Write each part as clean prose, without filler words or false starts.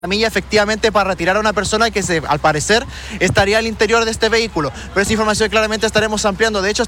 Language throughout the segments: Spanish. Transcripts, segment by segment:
camilla efectivamente para retirar a una persona que al parecer estaría al interior de este vehículo, pero esa información claramente estaremos ampliando. De hecho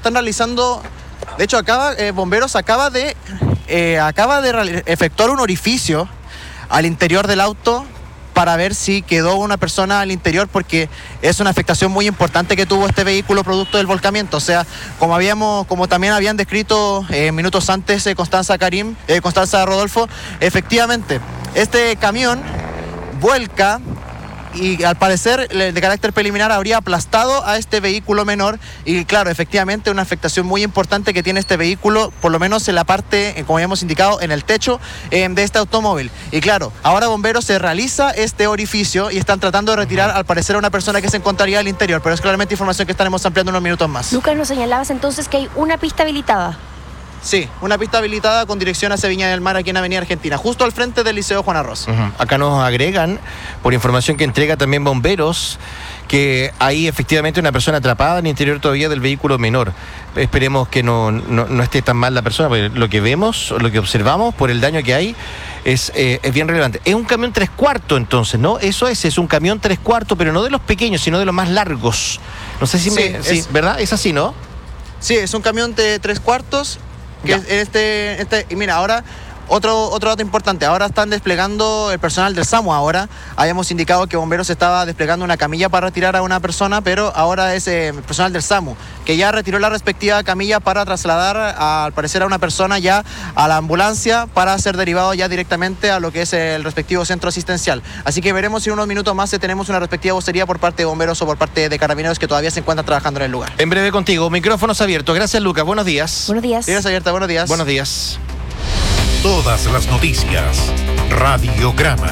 Bomberos acaba de efectuar un orificio al interior del auto para ver si quedó una persona al interior, porque es una afectación muy importante que tuvo este vehículo producto del volcamiento. O sea, como también habían descrito minutos antes Constanza Rodolfo, efectivamente este camión vuelca y al parecer de carácter preliminar habría aplastado a este vehículo menor, y claro, efectivamente una afectación muy importante que tiene este vehículo, por lo menos en la parte, como habíamos indicado, en el techo de este automóvil. Y claro, ahora Bomberos se realiza este orificio y están tratando de retirar al parecer a una persona que se encontraría al interior, pero es claramente información que estaremos ampliando unos minutos más. Lucas, nos señalabas entonces que hay una pista habilitada. Sí, una pista habilitada con dirección hacia Viña del Mar, aquí en Avenida Argentina, justo al frente del Liceo Juan Arroz. Acá nos agregan, por información que entrega también Bomberos, que hay efectivamente una persona atrapada en el interior todavía del vehículo menor. Esperemos que no esté tan mal la persona, porque lo que vemos, lo que observamos por el daño que hay es bien relevante. Es un camión 3/4 entonces, ¿no? Eso es un camión 3/4, pero no de los pequeños, sino de los más largos. No sé si sí, ¿verdad? Es así, ¿no? Sí, es un camión de 3/4. Y mira, ahora otro dato importante, ahora están desplegando el personal del SAMU. Ahora habíamos indicado que Bomberos estaba desplegando una camilla para retirar a una persona, pero ahora es el personal del SAMU que ya retiró la respectiva camilla para trasladar al parecer a una persona ya a la ambulancia para ser derivado ya directamente a lo que es el respectivo centro asistencial. Así que veremos si en unos minutos más tenemos una respectiva vocería por parte de Bomberos o por parte de Carabineros, que todavía se encuentran trabajando en el lugar. En breve contigo, micrófonos abiertos. Gracias, Lucas. Buenos días. Buenos días. Líneas abiertas, buenos días. Buenos días. Todas las noticias. Radiograma.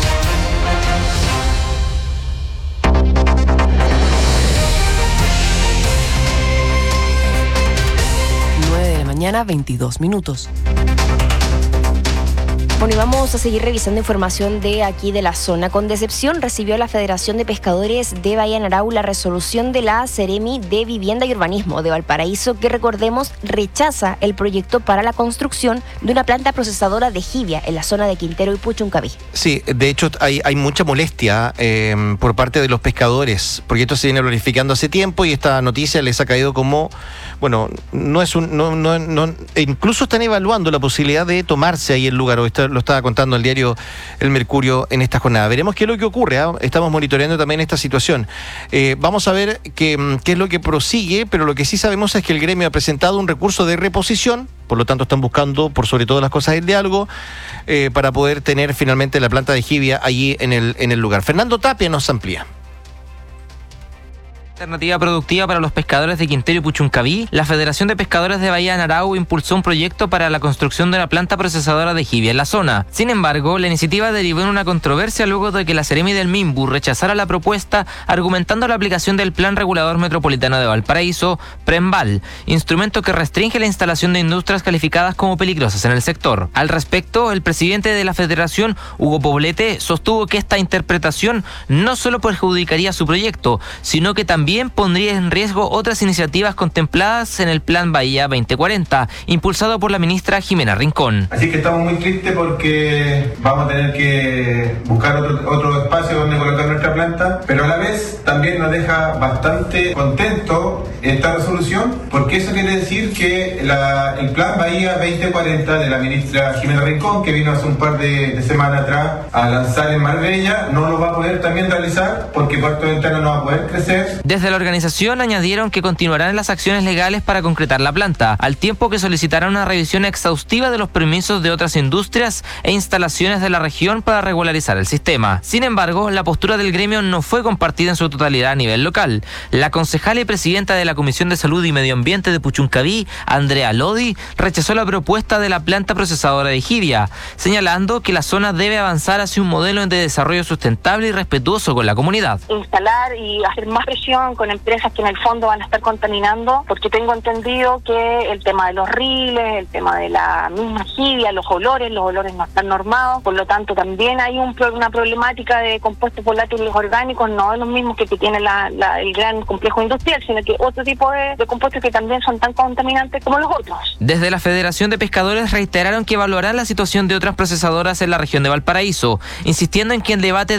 9:00 22 minutos. Bueno, y vamos a seguir revisando información de aquí de la zona. Con decepción recibió la Federación de Pescadores de Bahía Narau la resolución de la Seremi de Vivienda y Urbanismo de Valparaíso, que recordemos rechaza el proyecto para la construcción de una planta procesadora de jibia en la zona de Quintero y Puchuncaví. Sí, de hecho hay mucha molestia por parte de los pescadores, porque esto se viene planificando hace tiempo y esta noticia les ha caído como, bueno, incluso están evaluando la posibilidad de tomarse ahí el lugar, lo estaba contando el diario El Mercurio en esta jornada. Veremos qué es lo que ocurre, ¿eh? Estamos monitoreando también esta situación. Vamos a ver qué es lo que prosigue, pero lo que sí sabemos es que el gremio ha presentado un recurso de reposición, por lo tanto están buscando, por sobre todas las cosas, el diálogo para poder tener finalmente la planta de jibia allí en el lugar. Fernando Tapia nos amplía. Alternativa productiva para los pescadores de Quintero y Puchuncaví, la Federación de Pescadores de Bahía Narau impulsó un proyecto para la construcción de una planta procesadora de jibia en la zona. Sin embargo, la iniciativa derivó en una controversia luego de que la Seremi del Minbu rechazara la propuesta, argumentando la aplicación del Plan Regulador Metropolitano de Valparaíso, PREMVAL, instrumento que restringe la instalación de industrias calificadas como peligrosas en el sector. Al respecto, el presidente de la Federación, Hugo Poblete, sostuvo que esta interpretación no solo perjudicaría su proyecto, sino que también pondría en riesgo otras iniciativas contempladas en el Plan Bahía 2040, impulsado por la ministra Jimena Rincón. Así que estamos muy tristes porque vamos a tener que buscar otro espacio donde colocar nuestra planta, pero a la vez también nos deja bastante contento esta resolución, porque eso quiere decir que el Plan Bahía 2040 de la ministra Jimena Rincón, que vino hace un par de semanas atrás a lanzar en Marbella, no lo va a poder también realizar porque Puerto Ventana no va a poder crecer. Desde la organización añadieron que continuarán las acciones legales para concretar la planta, al tiempo que solicitarán una revisión exhaustiva de los permisos de otras industrias e instalaciones de la región para regularizar el sistema. Sin embargo, la postura del gremio no fue compartida en su totalidad a nivel local. La concejala y presidenta de la Comisión de Salud y Medio Ambiente de Puchuncaví, Andrea Lodi, rechazó la propuesta de la planta procesadora de jibia, señalando que la zona debe avanzar hacia un modelo de desarrollo sustentable y respetuoso con la comunidad. Instalar y hacer más presión con empresas que en el fondo van a estar contaminando, porque tengo entendido que el tema de los riles, el tema de la misma jibia, los olores no están normados, por lo tanto también hay una problemática de compuestos volátiles orgánicos no los mismos que tiene el gran complejo industrial, sino que otro tipo de compuestos que también son tan contaminantes como los otros. Desde la Federación de Pescadores reiteraron que evaluarán la situación de otras procesadoras en la región de Valparaíso, insistiendo en que el debate